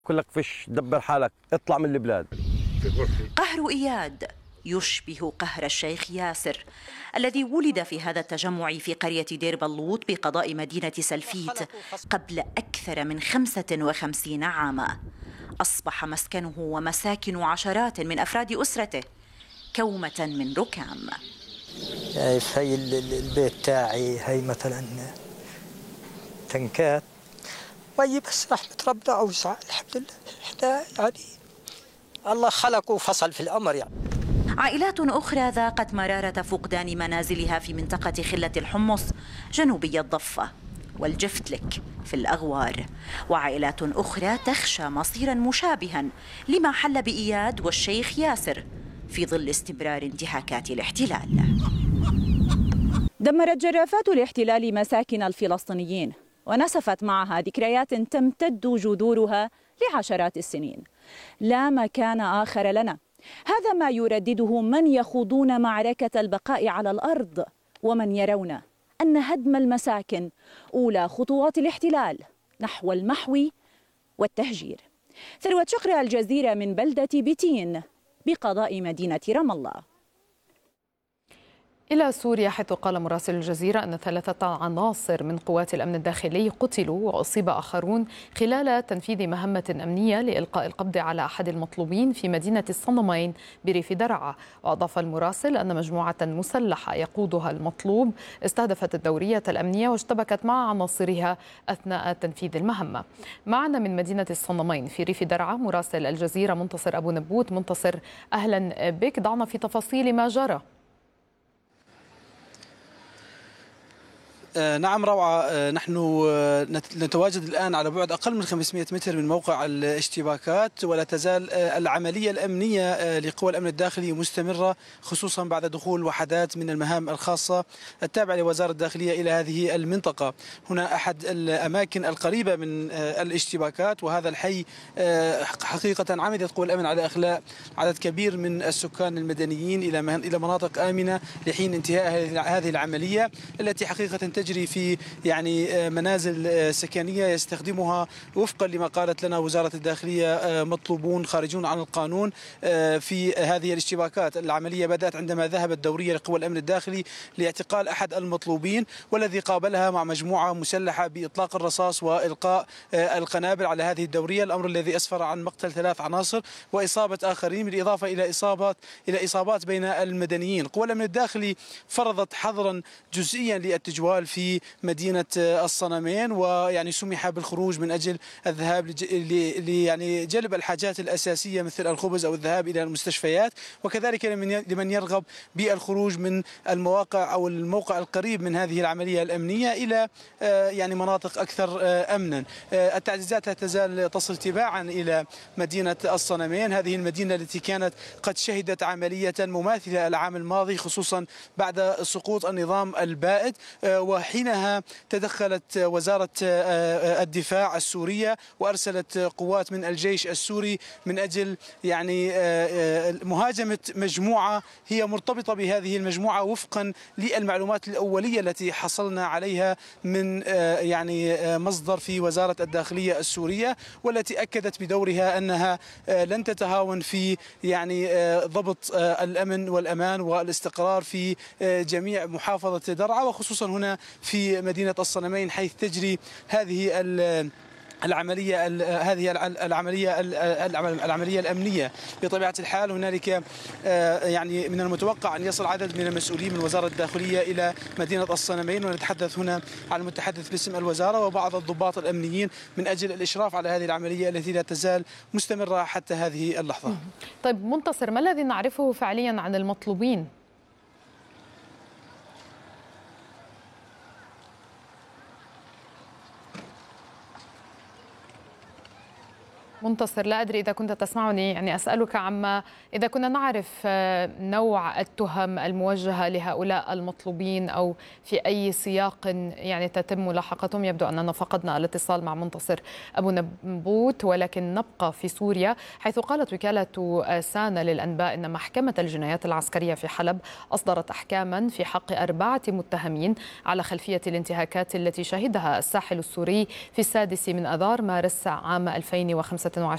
بقول لك فيش، دبر حالك، اطلع من البلاد. قهر إياد يشبه قهر الشيخ ياسر الذي ولد في هذا التجمع في قرية دير بلوط بقضاء مدينة سلفيت قبل أكثر من 55 عاما. أصبح مسكنه ومساكن عشرات من أفراد أسرته كومة من ركام. شايف هي البيت تاعي، هي مثلا تنكات وهي بس رحمة ربنا أوسع الحمد لله. احنا يعني الله خلق وفصل في الأمر يعني. عائلات أخرى ذاقت مرارة فقدان منازلها في منطقة خلة الحمص جنوبي الضفة والجفتلك في الأغوار، وعائلات أخرى تخشى مصيرا مشابها لما حل بإياد والشيخ ياسر في ظل استمرار انتهاكات الاحتلال. دمرت جرافات الاحتلال مساكن الفلسطينيين ونسفت معها ذكريات تمتد جذورها لعشرات السنين. لا مكان آخر لنا، هذا ما يردده من يخوضون معركة البقاء على الأرض ومن يرون أن هدم المساكن أولى خطوات الاحتلال نحو المحو والتهجير. ثروة شقر، الجزيرة من بلدة بتين بقضاء مدينة رام الله. إلى سوريا، حيث قال مراسل الجزيرة أن 3 عناصر من قوات الأمن الداخلي قتلوا وأصيب آخرون خلال تنفيذ مهمة أمنية لإلقاء القبض على أحد المطلوبين في مدينة الصنمين بريف درعا. وأضاف المراسل أن مجموعة مسلحة يقودها المطلوب استهدفت الدورية الأمنية واشتبكت مع عناصرها أثناء تنفيذ المهمة. معنا من مدينة الصنمين في ريف درعا مراسل الجزيرة منتصر أبو نبوت. منتصر، أهلا بك، ضعنا في تفاصيل ما جرى. نعم روعة، نحن نتواجد الآن على بعد أقل من 500 متر من موقع الاشتباكات، ولا تزال العملية الأمنية لقوى الأمن الداخلي مستمرة، خصوصا بعد دخول وحدات من المهام الخاصة التابعة لوزارة الداخلية إلى هذه المنطقة. هنا أحد الأماكن القريبة من الاشتباكات، وهذا الحي حقيقة عمدت قوى الأمن على إخلاء عدد كبير من السكان المدنيين إلى مناطق آمنة لحين انتهاء هذه العملية التي حقيقة تجري في منازل سكنية يستخدمها وفقا لما قالت لنا وزارة الداخلية مطلوبون خارجون عن القانون في هذه الاشتباكات. العملية بدأت عندما ذهبت دورية لقوى الأمن الداخلي لاعتقال أحد المطلوبين، والذي قابلها مع مجموعة مسلحة بإطلاق الرصاص وإلقاء القنابل على هذه الدورية، الأمر الذي أسفر عن مقتل 3 عناصر وإصابة آخرين، بالإضافة إلى إصابات بين المدنيين. قوى الأمن الداخلي فرضت حظرا جزئيا للتجوال في مدينة الصنمين، ويعني سمح بالخروج من أجل الذهاب يعني جلب الحاجات الأساسية مثل الخبز أو الذهاب إلى المستشفيات، وكذلك لمن يرغب بالخروج من المواقع أو الموقع القريب من هذه العملية الأمنية إلى يعني مناطق أكثر أمنا. التعزيزات لا تزال تصل تباعا إلى مدينة الصنمين، هذه المدينة التي كانت قد شهدت عملية مماثلة العام الماضي، خصوصا بعد سقوط النظام البائد، وحينها تدخلت وزارة الدفاع السورية وأرسلت قوات من الجيش السوري من أجل يعني مهاجمة مجموعة هي مرتبطة بهذه المجموعة وفقا للمعلومات الأولية التي حصلنا عليها من يعني مصدر في وزارة الداخلية السورية، والتي أكدت بدورها أنها لن تتهاون في يعني ضبط الأمن والأمان والاستقرار في جميع محافظة درعا، وخصوصا هنا في مدينة الصنمين حيث تجري هذه العملية الأمنية. بطبيعة الحال هنالك يعني من المتوقع أن يصل عدد من المسؤولين من وزارة الداخلية إلى مدينة الصنمين، ونتحدث هنا عن المتحدث باسم الوزارة وبعض الضباط الأمنيين من أجل الإشراف على هذه العملية التي لا تزال مستمرة حتى هذه اللحظة. طيب منتصر، ما الذي نعرفه فعليا عن المطلوبين؟ منتصر، لا أدري إذا كنت تسمعني، يعني أسألك عما إذا كنا نعرف نوع التهم الموجهة لهؤلاء المطلوبين أو في أي سياق يعني تتم ملاحقتهم. يبدو أننا فقدنا الاتصال مع منتصر أبو نبوت، ولكن نبقى في سوريا، حيث قالت وكالة سانا للأنباء أن محكمة الجنايات العسكرية في حلب أصدرت أحكاما في حق 4 متهمين على خلفية الانتهاكات التي شهدها الساحل السوري في 6 من آذار مارس عام 2025